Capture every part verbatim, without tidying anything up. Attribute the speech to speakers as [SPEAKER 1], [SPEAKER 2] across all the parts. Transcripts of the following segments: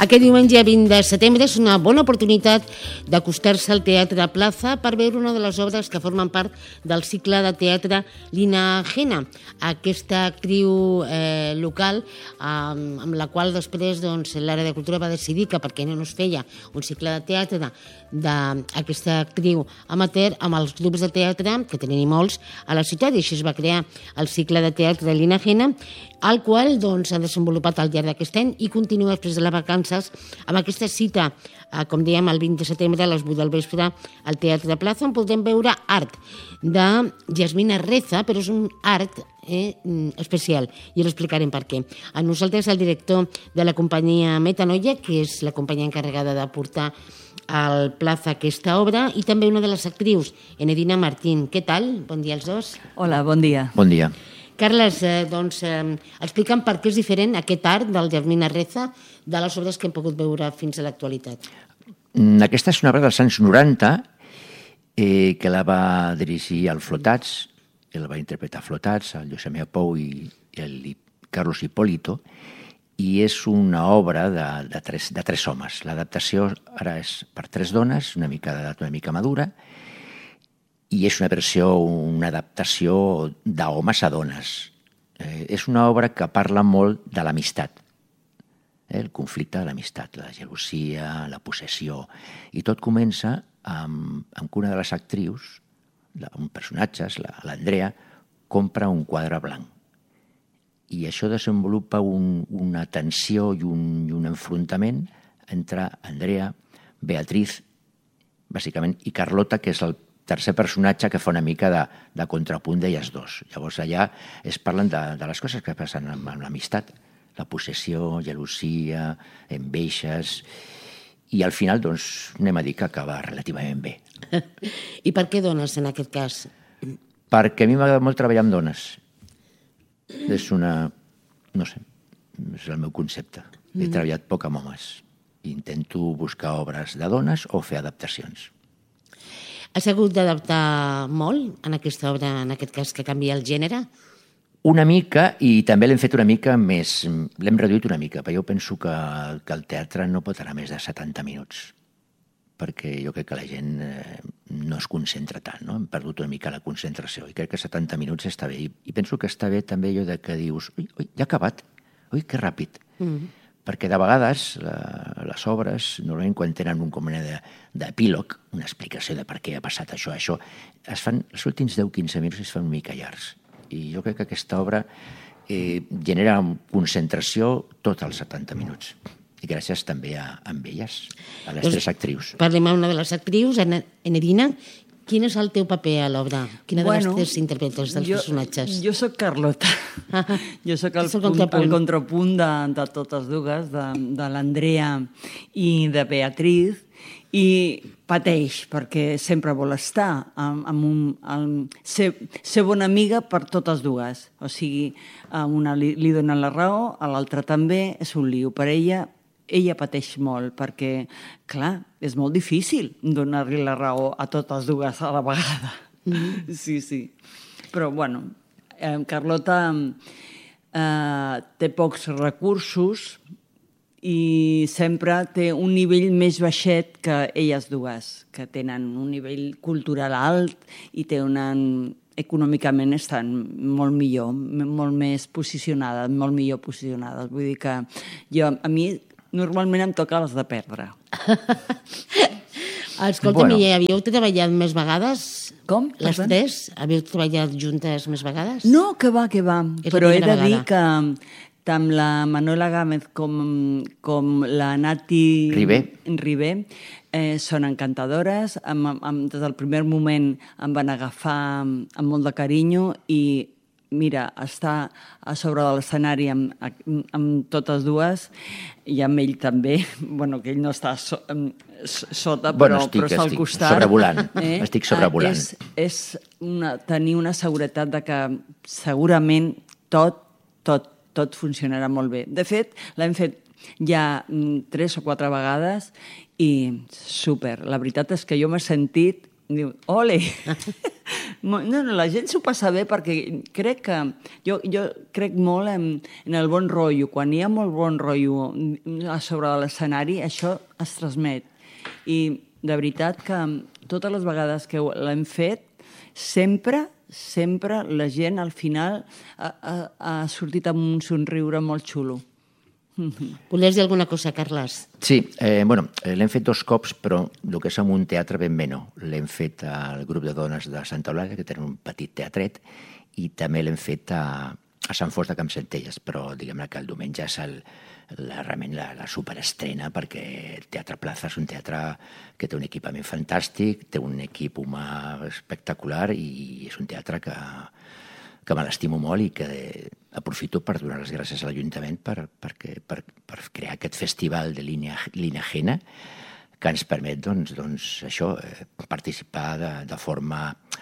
[SPEAKER 1] Aquest diumenge vint de setembre és una bona oportunitat d'acostar-se al Teatre Plaza per veure una de les obres que formen part del cicle de teatre Lina Gena, aquesta actriu eh, local eh, amb la qual després doncs, l'àrea de cultura va decidir que perquè no es feia un cicle de teatre d'aquesta actriu amateur amb els grups de teatre, que tenen molts a la ciutat, i així es va crear el cicle de teatre de Lina Gena, el qual doncs, s'ha desenvolupat al llarg d'aquest any i continua després de les vacances amb aquesta cita, eh, com dèiem, el vint de setembre a les vuit del vespre al Teatre Plaza, on podrem veure art de Yasmina Reza, però és un art eh, especial, i l'explicarem per què. A nosaltres el director de la companyia Metanoia, que és la companyia encarregada de portar al Plaza aquesta obra, i també una de les actrius, Enedina Martín. Què tal? Bon dia als dos.
[SPEAKER 2] Hola, bon dia.
[SPEAKER 3] Bon dia.
[SPEAKER 1] Carles, eh, doncs, eh, explica'm per què és diferent aquest art del Yasmina Reza de les obres que hem pogut veure fins a l'actualitat.
[SPEAKER 3] Aquesta és una obra dels anys noranta eh, que la va dirigir el Flotats, el va interpretar Flotats, el Josep Pou i, i el Carlos Hipólito, i és una obra de, de, tres, de tres homes. L'adaptació ara és per tres dones, una mica d'edat una mica madura, i és una versió, una adaptació d'homes a dones. Eh, és una obra que parla molt de l'amistat, eh, el conflicte de l'amistat, la gelosia, la possessió, i tot comença amb, amb que una de les actrius, la, un personatges, l'Andrea, compra un quadre blanc. I això desenvolupa un, una tensió i un, i un enfrontament entre Andrea, Beatriz, bàsicament, i Carlota, que és el tercer personatge que fa una mica de, de contrapunt d'elles dos. Llavors allà es parlen de, de les coses que passen amb, amb l'amistat, la possessió, gelosia, enveges, i al final, doncs, anem a dir que acaba relativament bé.
[SPEAKER 1] I per què dones, en aquest cas?
[SPEAKER 3] Perquè a mi m'agrada molt treballar amb dones. És una... no sé, és el meu concepte. He mm. treballat poc amb homes. Intento buscar obres de dones o fer adaptacions.
[SPEAKER 1] Has hagut d'adaptar molt en aquesta obra, en aquest cas, que canvia el gènere?
[SPEAKER 3] Una mica, i també l'hem fet una mica més... L'hem reduït una mica, perquè jo penso que, que el teatre no pot anar més de setanta minuts, perquè jo crec que la gent eh, no es concentra tant, no? Hem perdut una mica la concentració, i crec que setanta minuts està bé. I, i penso que està bé també allò de que dius ui, ui, ja ha acabat, ui, que ràpid. Mm. Perquè de vegades la, les obres, normalment quan tenen un com d'epílog, una explicació de per què ha passat això, això, es fan, els últims deu a quinze minuts es fan una mica llargs. I jo crec que aquesta obra eh, genera concentració tots els setanta minuts. I gràcies també a, a elles, a les doncs, tres actrius.
[SPEAKER 1] Parlem amb una de les actrius, Enedina. Quin és el teu paper a l'obra? Quina
[SPEAKER 2] bueno,
[SPEAKER 1] de les tres interpretes dels
[SPEAKER 2] jo,
[SPEAKER 1] personatges?
[SPEAKER 2] Jo soc Carlota. Ah, jo soc el, el contrapunt, el contrapunt de, de totes dues, de, de l'Andrea i de Beatriz, i pateix, perquè sempre vol estar amb, amb un... Amb, ser, ser bona amiga per totes dues. O sigui, a una li, li dona la raó, a l'altra també, és un lío per ella. Ella pateix molt perquè, clar, és molt difícil donar-li la raó a totes dues a la vegada. Mm. Sí, sí. Però, bueno, eh, Carlota eh, té pocs recursos i sempre té un nivell més baixet que elles dues, que tenen un nivell cultural alt i tenen... econòmicament estan molt millor, molt més posicionades, molt millor posicionades. Vull dir que jo, a mi, normalment em toca les de perdre.
[SPEAKER 1] Escolta, bueno. Havíeu treballat més vegades?
[SPEAKER 2] Com?
[SPEAKER 1] Les Perdó? Tres? Havíeu treballat juntes més vegades?
[SPEAKER 2] No, que va, que va.
[SPEAKER 1] És
[SPEAKER 2] però he de
[SPEAKER 1] vegada.
[SPEAKER 2] dir que tant la Manuela Gámez com, com la Nati
[SPEAKER 3] Ribé,
[SPEAKER 2] Ribé eh, són encantadores. Am, am, des del primer moment em van agafar amb, amb molt de carinyo i mira, estar a sobre de l'escenari amb, amb totes dues i amb ell també, bueno, que ell no està so, sota,
[SPEAKER 3] bueno,
[SPEAKER 2] però,
[SPEAKER 3] estic,
[SPEAKER 2] però està al
[SPEAKER 3] estic
[SPEAKER 2] costat.
[SPEAKER 3] Sobrevolant, eh? Estic sobrevolant.
[SPEAKER 2] És, és una, tenir una seguretat de que segurament tot, tot, tot funcionarà molt bé. De fet, l'hem fet ja tres o quatre vegades i super. La veritat és que jo m'he sentit, diu, ole! No, no, la gent s'ho passa bé perquè crec que... Jo, jo crec molt en, en el bon rotllo. Quan hi ha molt bon rotllo a sobre de l'escenari, això es transmet. I de veritat que totes les vegades que l'hem fet, sempre, sempre la gent al final ha, ha, ha sortit amb un somriure molt xulo.
[SPEAKER 1] Volies dir alguna cosa, Carles?
[SPEAKER 3] Sí, eh, bueno, l'hem fet dos cops, però el que és en un teatre ben bé no. L'hem fet al grup de dones de Santa Eulàlia, que tenen un petit teatret, i també l'hem fet a, a Sant Fost de Campsentelles, però diguem-ne que el diumenge és el, la, realment la, la superestrena, perquè el Teatre Plaza és un teatre que té un equipament fantàstic, té un equip humà espectacular i és un teatre que... que me l'estimo molt i que aprofito per donar les gràcies a l'Ajuntament per, per, per, per crear aquest festival de Linagena que ens permet doncs, doncs, això, participar de, de forma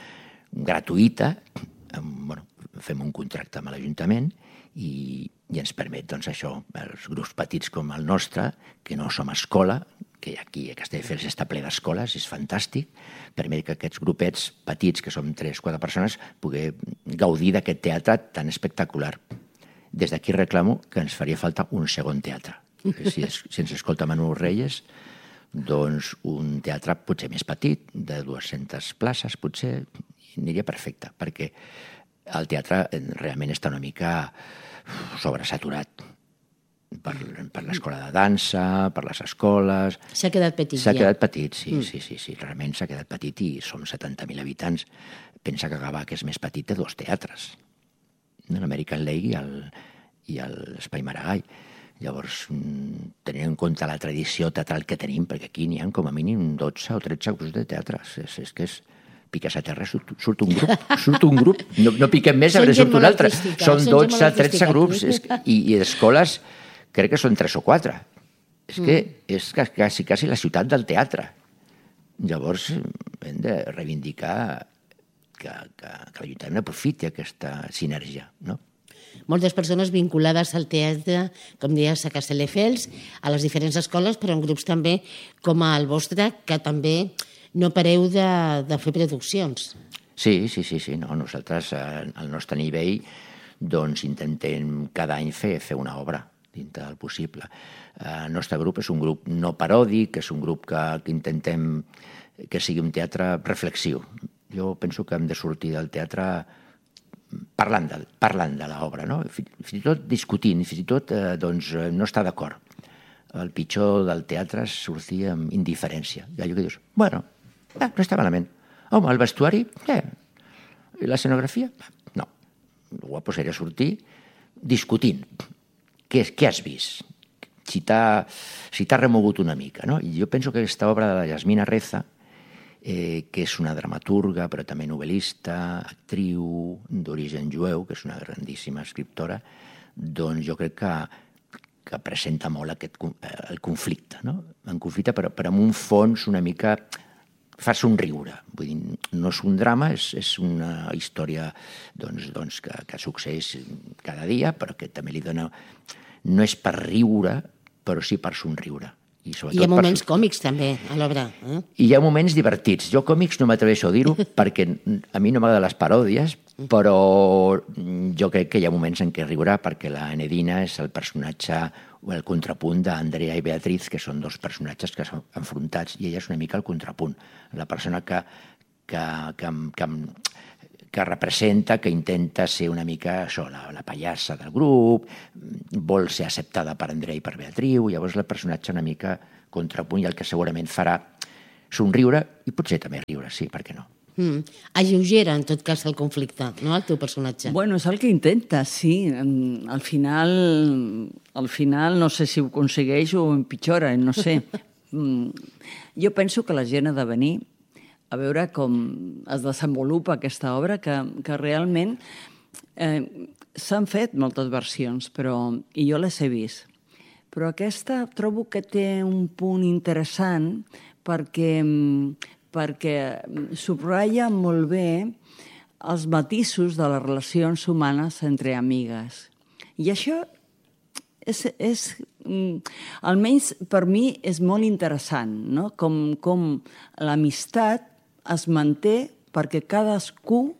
[SPEAKER 3] gratuïta. Bueno, fem un contracte amb l'Ajuntament i, i ens permet doncs, això, els grups petits com el nostre, que no som escola, que aquí a Castelldefels està ple d'escoles, és fantàstic, permet que aquests grupets petits, que som tres o quatre persones, poder gaudir d'aquest teatre tan espectacular. Des d'aquí reclamo que ens faria falta un segon teatre. Si, es, si ens escolta Manu Reyes, doncs un teatre potser més petit, de dues-centes places, potser aniria perfecte, perquè el teatre realment està una mica sobresaturat. Per, per l'escola de dansa, per les escoles...
[SPEAKER 1] S'ha quedat petit,
[SPEAKER 3] S'ha
[SPEAKER 1] ja.
[SPEAKER 3] quedat petit, sí, mm. sí, sí, sí, realment s'ha quedat petit i som setanta mil habitants. Pensa que Gavà, que és més petit, té dos teatres, l'American Lake i el, i l'Espai Maragall. Llavors, tenint en compte la tradició teatral que tenim, perquè aquí n'hi ha com a mínim dotze o tretze grups de teatre, és, és que és... piques a terra, surt, surt un grup, surt un grup, no, no piquem més, a veure, surt un altre. Són dotze, tretze grups, és, i, i d'escoles crec que són tres o quatre. És que és quasi, quasi la ciutat del teatre. Llavors hem de reivindicar que, que, que l'Ajuntament aprofiti aquesta sinergia, no?
[SPEAKER 1] Moltes persones vinculades al teatre, com deies, a Castelldefels, a les diferents escoles, però en grups també com el vostre, que també no pareu de, de fer produccions.
[SPEAKER 3] Sí, sí, sí, sí. No, nosaltres, al nostre nivell, doncs intentem cada any fer, fer una obra dintre del possible. El nostre grup és un grup no paròdic, és un grup que, que intentem que sigui un teatre reflexiu. Jo penso que hem de sortir del teatre parlant de, parlant de l'obra, no? Fins i tot discutint, fins i tot eh, doncs, no estar d'acord. El pitjor del teatre és sortir amb indiferència. I allò que dius, bueno, eh, no està malament. Home, el vestuari, eh, i l'escenografia, no. El guapo seria sortir discutint. Què, què has vist? Si t'ha si t'ha remogut una mica, no? I jo penso que aquesta obra de la Yasmina Reza, eh, que és una dramaturga, però també novel·lista, actriu d'origen jueu, que és una grandíssima escriptora, doncs jo crec que, que presenta molt aquest, el conflicte, no? En conflicte, però, però amb un fons una mica... fa somriure. Vull dir, no és un drama, és, és una història doncs, doncs, que, que succeeix cada dia, però que també li dona... No és per riure, però sí per somriure. I,
[SPEAKER 1] I hi ha moments per... còmics, també, a l'obra. Eh?
[SPEAKER 3] I hi ha moments divertits. Jo còmics no m'atreveixo a dir-ho, perquè a mi no m'agraden les paròdies, però jo crec que hi ha moments en què riurà, perquè la Enedina és el personatge o el contrapunt d'Andrea i Beatriz, que són dos personatges que són enfrontats, i ella és una mica el contrapunt. La persona que, que, que, que, que representa, que intenta ser una mica això, la, la pallassa del grup, vol ser acceptada per Andrea i per Beatriu, llavors el personatge una mica contrapunt i el que segurament farà somriure i potser també riure, sí, per què no?
[SPEAKER 1] Mm. Alleugera, en tot cas, el conflicte, no?, el teu personatge.
[SPEAKER 2] Bueno, és el que intenta, sí. Al final, al final no sé si ho aconsegueix o empitjora, no sé. Jo penso que la gent ha de venir a veure com es desenvolupa aquesta obra, que, que realment eh, s'han fet moltes versions, però, i jo les he vist. Però aquesta trobo que té un punt interessant perquè... perquè subratlla molt bé els matisos de les relacions humanes entre amigues. I això, és, és, almenys per mi, és molt interessant, no? Com, com l'amistat es manté perquè cadascú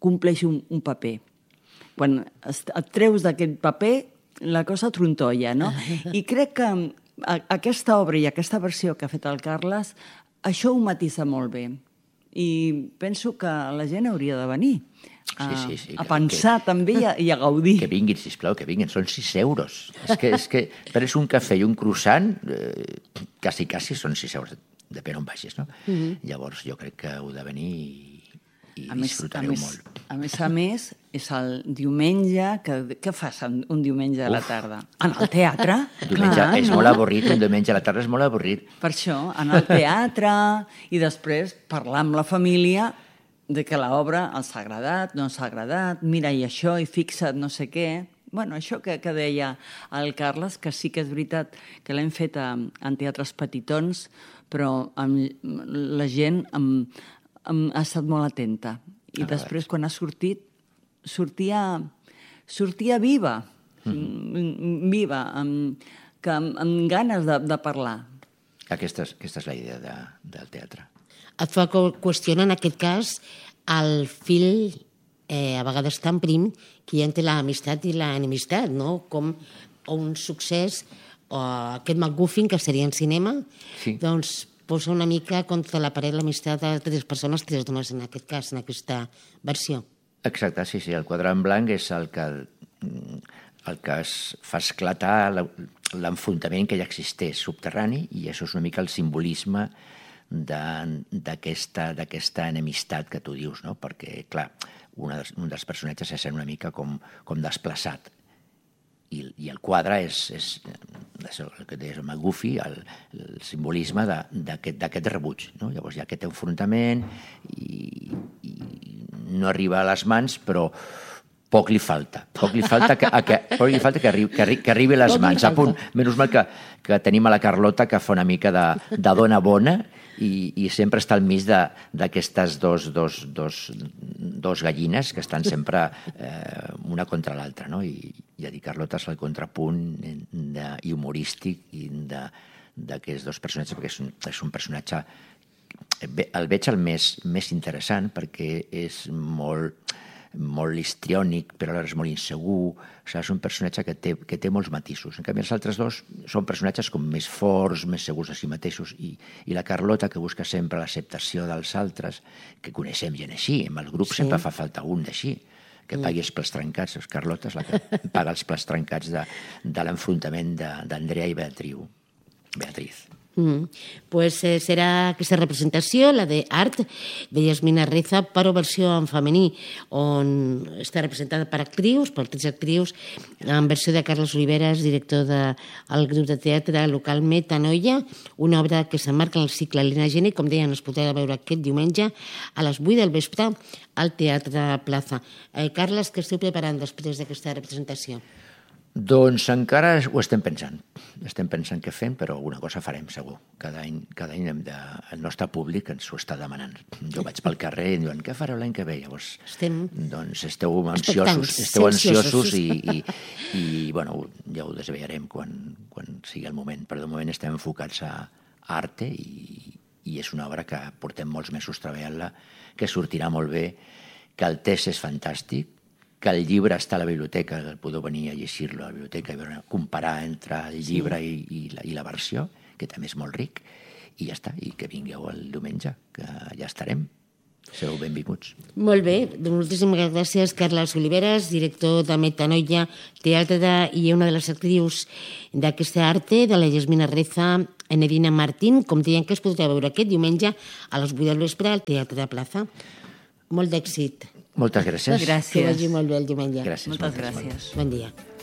[SPEAKER 2] compleix un, un paper. Quan et treus d'aquest paper, la cosa trontolla, no? I crec que aquesta obra i aquesta versió que ha fet el Carles, això ho matisa molt bé. I penso que la gent hauria de venir a, sí, sí, sí, a pensar que, també i a, i a gaudir.
[SPEAKER 3] Que vinguin, sisplau, que vinguin. Són sis euros. És que, és que prens un cafè i un croissant, eh, quasi, quasi són sis euros, depèn on vagis, no? Mm-hmm. Llavors jo crec que heu de venir i, i a disfrutareu
[SPEAKER 2] més, a
[SPEAKER 3] molt.
[SPEAKER 2] Més, a més a més, és el diumenge... Que, què fas un diumenge a la tarda? En el teatre?
[SPEAKER 3] Diumenge, clar, és no? molt avorrit, un diumenge a la tarda és molt avorrit.
[SPEAKER 2] Per això, en el teatre, i després parlar amb la família de que l'obra els ha agradat, no els ha agradat, mira, i això, i fixa't no sé què... Bueno, això que, que deia el Carles, que sí que és veritat que l'hem fet a, en teatres petitons, però amb, la gent amb, amb, ha estat molt atenta. I ah, després, quan ha sortit, sortia, sortia viva, mm-hmm. viva, amb, que, amb, amb ganes de, de parlar.
[SPEAKER 3] Aquesta és, aquesta és la idea de, del teatre.
[SPEAKER 1] Et fa qüestionar, en aquest cas, el fil... Eh, a vegades tan prim que hi entre l'amistat i l'enemistat, no? Com un succés o aquest MacGuffin, que seria en cinema, sí. Doncs posa una mica contra la paret l'amistat de tres persones, tres dones en aquest cas, en aquesta versió.
[SPEAKER 3] Exacte, sí, sí. El quadre en blanc és el que, el que es fa esclatar l'enfrontament que ja existeix subterrani, i això és una mica el simbolisme d'aquesta enemistat que tu dius, no? Perquè, clar, una dels, un dels personatges se sent una mica com, com desplaçat. I, I el quadre és, és, és el que deies, el MacGuffin, el, el simbolisme d'aquest rebuig. No? Llavors hi ha aquest enfrontament i, i no arriba a les mans, però poc li falta. Poc li falta que, que, poc li falta que, arri, que, arri, que arribi a les mans. A punt, menys mal que, que tenim a la Carlota, que fa una mica de, de dona bona, i, i sempre està al mig d'aquestes dos, dos, dos, dos gallines que estan sempre eh, una contra l'altra, no? I, i a dir, Carlota és el contrapunt de, i humorístic d'aquests dos personatges, perquè és un, és un personatge... El veig el més, més interessant perquè és molt... molt histriònic, però alhora és molt insegur. O sigui, és un personatge que té, que té molts matisos. En canvi, els altres dos són personatges com més forts, més segurs de si mateixos, i, i la Carlota, que busca sempre l'acceptació dels altres, que coneixem gent així. En el grup sí. Sempre fa falta un d'així, que pagui els plats trencats. Carlota és la que paga els plats trencats de, de l'enfrontament d'Andrea i Beatriu. Beatriz.
[SPEAKER 1] Mm. Pues eh, serà aquesta representació, la d'Art, de Yasmina Reza, però versió en femení, on està representada per actrius, per tres actrius, en versió de Carles Oliveres, director del de, grup de teatre local Metanoia, una obra que s'emmarca en el cicle Lina Gene, com deien, es podrà veure aquest diumenge a les vuit del vespre al Teatre Plaza. Eh, Carles, què esteu preparant després d'aquesta representació?
[SPEAKER 3] Doncs encara ho estem pensant. Estem pensant què fem, però alguna cosa farem, segur. Cada any, cada any hem de, el nostre públic ens ho està demanant. Jo vaig pel carrer i em diuen, què fareu l'any que ve? Llavors, estem... doncs esteu ansiosos, esteu ansiosos i, i, i bueno, ja ho desvetllarem quan, quan sigui el moment. Però de moment estem enfocats a arte i, i és una obra que portem molts mesos treballant-la, que sortirà molt bé, que el text és fantàstic, que el llibre està a la biblioteca, que podeu venir a llegir-lo a la biblioteca i comparar entre el llibre sí. i, i, la, i la versió, que també és molt ric, i ja està, i que vingueu el diumenge, que ja estarem. Sereu benvinguts.
[SPEAKER 1] Molt bé, doncs moltíssimes gràcies, Carles Oliveres, director de Metanoia Teatre i una de les actrius d'aquesta arte, de la Yasmina Reza, Enedina Martín, com deien que es podrà veure aquest diumenge a les vuit del vespre al Teatre Plaza. Molt d'èxit.
[SPEAKER 3] Moltes gràcies.
[SPEAKER 2] Gràcies.
[SPEAKER 1] Que vagi molt bé el diumenge.
[SPEAKER 3] Gràcies.
[SPEAKER 2] Moltes gràcies.
[SPEAKER 1] Bon dia.